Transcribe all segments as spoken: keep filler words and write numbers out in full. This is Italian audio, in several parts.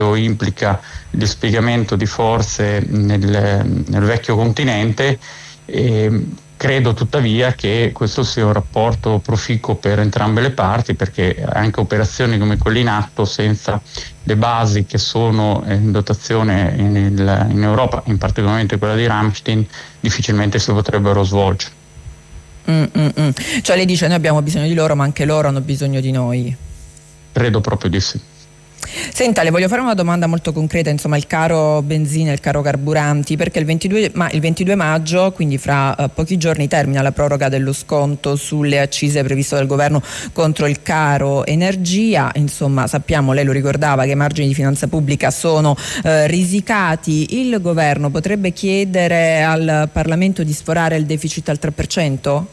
implica il dispiegamento di forze nel, nel vecchio continente. E credo tuttavia che questo sia un rapporto proficuo per entrambe le parti, perché anche operazioni come quelle in atto senza le basi che sono in dotazione in, il, in Europa, in particolarmente quella di Ramstein, difficilmente si potrebbero svolgere. Mm, mm, mm. Cioè lei dice noi abbiamo bisogno di loro, ma anche loro hanno bisogno di noi. Credo proprio di sì. Senta, le voglio fare una domanda molto concreta, insomma il caro benzina, il caro carburanti, perché il ventidue, ma il ventidue maggio, quindi fra uh, pochi giorni, termina la proroga dello sconto sulle accise previsto dal governo contro il caro energia. Insomma sappiamo, lei lo ricordava, che i margini di finanza pubblica sono uh, risicati. Il governo potrebbe chiedere al Parlamento di sforare il deficit al tre per cento?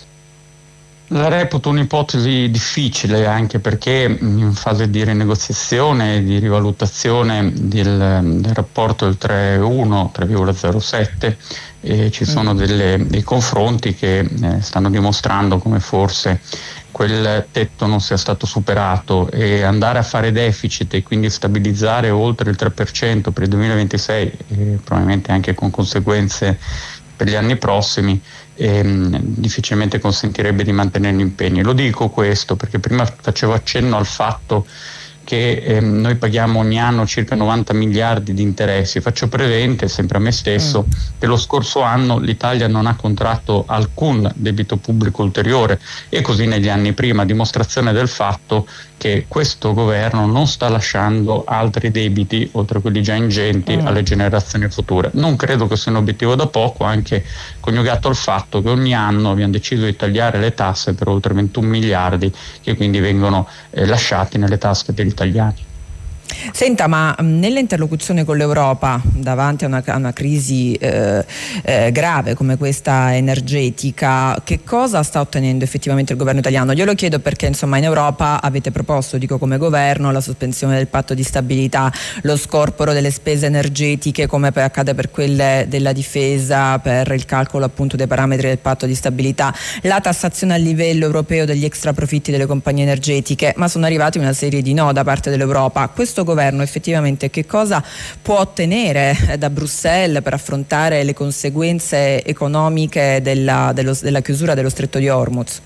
La reputo un'ipotesi difficile, anche perché in fase di rinegoziazione, di rivalutazione del, del rapporto del tre virgola uno, tre virgola zero sette, eh, ci sono delle, dei confronti che eh, stanno dimostrando come forse quel tetto non sia stato superato, e andare a fare deficit e quindi stabilizzare oltre il tre per cento per il duemilaventisei, e probabilmente anche con conseguenze per gli anni prossimi, ehm, difficilmente consentirebbe di mantenere gli impegni. Lo dico questo perché prima facevo accenno al fatto che ehm, noi paghiamo ogni anno circa novanta miliardi di interessi. Faccio presente, sempre a me stesso, mm. che lo scorso anno l'Italia non ha contratto alcun debito pubblico ulteriore, e così negli anni prima, dimostrazione del fatto che questo governo non sta lasciando altri debiti, oltre a quelli già ingenti, mm. alle generazioni future. Non credo che sia un obiettivo da poco, anche coniugato al fatto che ogni anno abbiamo deciso di tagliare le tasse per oltre ventuno miliardi, che quindi vengono eh, lasciati nelle tasche degli italiani. Senta, ma nell'interlocuzione con l'Europa davanti a una, a una crisi eh, eh, grave come questa energetica, che cosa sta ottenendo effettivamente il governo italiano? Io lo chiedo perché insomma in Europa avete proposto, dico come governo, la sospensione del patto di stabilità, lo scorporo delle spese energetiche come per, accade per quelle della difesa, per il calcolo appunto dei parametri del patto di stabilità, la tassazione a livello europeo degli extraprofitti delle compagnie energetiche, ma sono arrivati una serie di no da parte dell'Europa. Questo governo effettivamente che cosa può ottenere da Bruxelles per affrontare le conseguenze economiche della, dello, della chiusura dello stretto di Hormuz?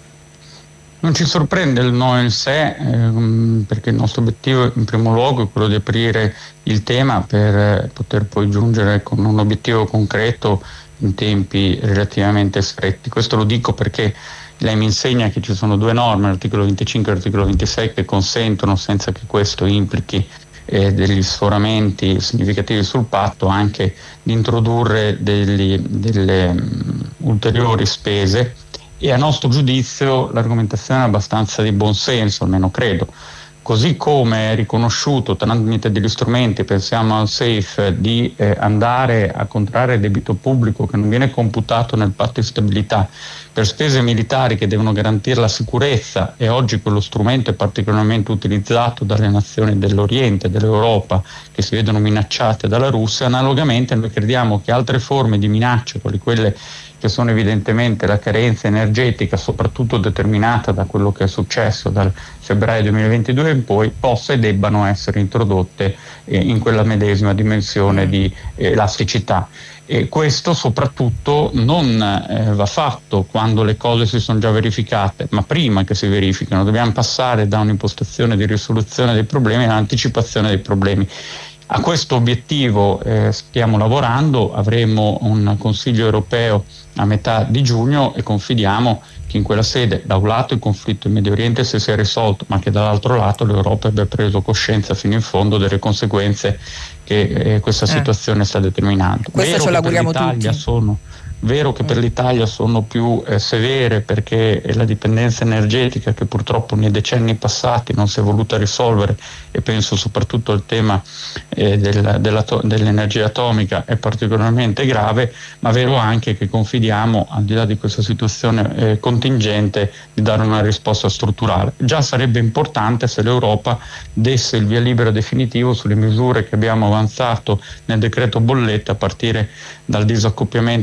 Non ci sorprende il no in sé, ehm, perché il nostro obiettivo in primo luogo è quello di aprire il tema per eh, poter poi giungere con un obiettivo concreto in tempi relativamente stretti. Questo lo dico perché lei mi insegna che ci sono due norme, l'articolo venticinque e l'articolo ventisei, che consentono, senza che questo implichi eh, degli sforamenti significativi sul patto, anche di introdurre degli, delle um, ulteriori spese, e a nostro giudizio l'argomentazione è abbastanza di buon senso, almeno credo. Così come è riconosciuto tramite degli strumenti, pensiamo al SAFE, di eh, andare a contrarre il debito pubblico che non viene computato nel patto di stabilità per spese militari che devono garantire la sicurezza, e oggi quello strumento è particolarmente utilizzato dalle nazioni dell'Oriente, dell'Europa, che si vedono minacciate dalla Russia. Analogamente noi crediamo che altre forme di minacce, quali quelle che sono evidentemente la carenza energetica, soprattutto determinata da quello che è successo dal febbraio duemilaventidue in poi, possa e debbano essere introdotte eh, in quella medesima dimensione di eh, elasticità. E questo soprattutto non eh, va fatto quando le cose si sono già verificate, ma prima che si verifichino. Dobbiamo passare da un'impostazione di risoluzione dei problemi all'anticipazione dei problemi. A questo obiettivo eh, stiamo lavorando, avremo un Consiglio europeo a metà di giugno e confidiamo che in quella sede da un lato il conflitto in Medio Oriente si sia risolto, ma che dall'altro lato l'Europa abbia preso coscienza fino in fondo delle conseguenze che eh, questa situazione eh. sta determinando. Questo ce l'auguriamo tutti. Sono vero che per l'Italia sono più eh, severe, perché è la dipendenza energetica che purtroppo nei decenni passati non si è voluta risolvere, e penso soprattutto al tema eh, del, della, dell'energia atomica è particolarmente grave, ma vero anche che confidiamo, al di là di questa situazione eh, contingente, di dare una risposta strutturale. Già sarebbe importante se l'Europa desse il via libera definitivo sulle misure che abbiamo avanzato nel decreto bollette, a partire dal disaccoppiamento del costo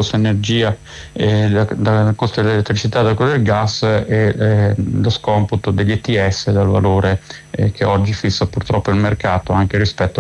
costo energia, eh, da, dal costo dell'elettricità, da quello del gas e eh, lo scomputo degli E T S dal valore eh, che oggi fissa purtroppo il mercato anche rispetto